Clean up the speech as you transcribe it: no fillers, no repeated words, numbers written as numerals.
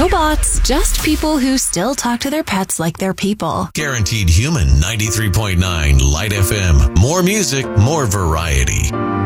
robots, just people who still talk to their pets like they're people. Guaranteed Human 93.9 Light FM. More music, more variety.